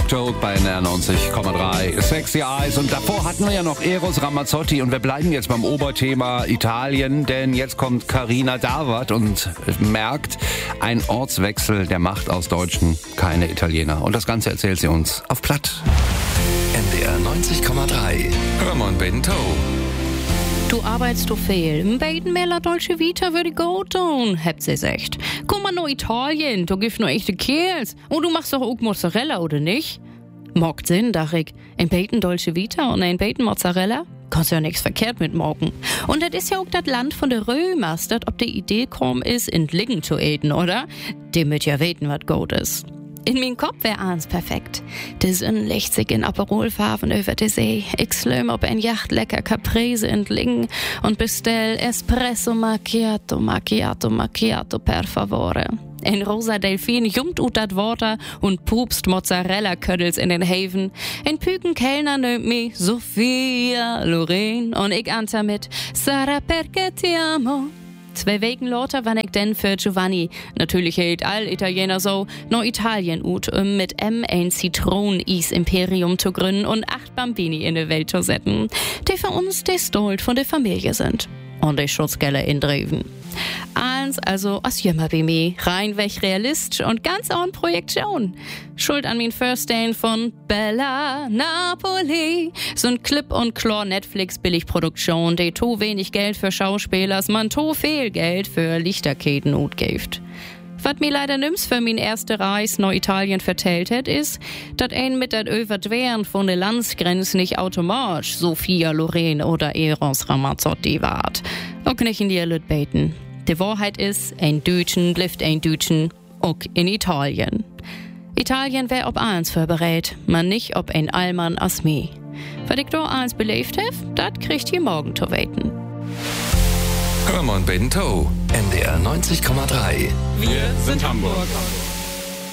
Talk bei NR 90,3. Sexy Eyes. Und davor hatten wir ja noch Eros Ramazzotti. Und wir bleiben jetzt beim Oberthema Italien, denn jetzt kommt Carina Dawart und merkt, ein Ortswechsel, der macht aus Deutschen keine Italiener. Und das Ganze erzählt sie uns auf Platt. NDR 90,3. Ramon Bento. Du arbeitest du viel. Beiden mehr la Dolce Vita würde go tun, habt sie gesagt. Komm mal nur Italien, du gibst nur echte Kerls. Und du machst doch auch Mozzarella, oder nicht? Mogt Sinn, dach ich. Ein Beten Dolce Vita und ein Beten Mozzarella? Kannst ja nichts verkehrt mit morgen. Und das ist ja auch das Land von der Römers, dat ob die Idee kaum ist, in Liggen zu eten, oder? Die müt ja weten, wat gut ist. In mein Kopf wär eins perfekt. Die Sonne legt sich in Aperolfarben über die See. Ich slöm auf ein Yacht lecker Caprese entlingen und bestell Espresso Macchiato, Macchiato, Macchiato per favore. Ein rosa Delfin jumpt ut dat Water und pupst Mozzarella-Ködels in den Haven. Ein Püken Kellner nimmt mich Sophia Loren und ich ante mit Sarà perché ti amo. 2 Wochen lauter wann ich denn für Giovanni, natürlich hält all Italiener so, noch Italien ut, mit ein Zitronen-Is-Imperium zu gründen und 8 Bambini in die Welt zu setzen, die für uns die Stolz von der Familie sind. Und die Schutzgelder indreven. Eins also als jümmer wie mir, reinweg realistisch und ganz ohne Projektion. Schuld an mein First Day von Bella Napoli. So ein Clip- und Chlor-Netflix-Billigproduktion, die to wenig Geld für Schauspielers, man to viel Geld für Lichterketen utgibt. Was mir leider nimm's für mein erste Reis nach Italien vertellt hat, ist, dass ein mit dat Überdwehren von der Landsgrenze nicht automatisch Sophia Loren oder Eros Ramazzotti wart. Auch nicht in die Lüt beten. Die Wahrheit ist, ein Deutschen blifft ein Deutschen, auch in Italien. Italien wär ob eins vorberät, man nicht ob ein Allmann as mir. Was ich da eins belebt hef, dat kriegt ihr morgen zu weten. Ramon Bento, NDR 90,3. Wir sind Hamburg.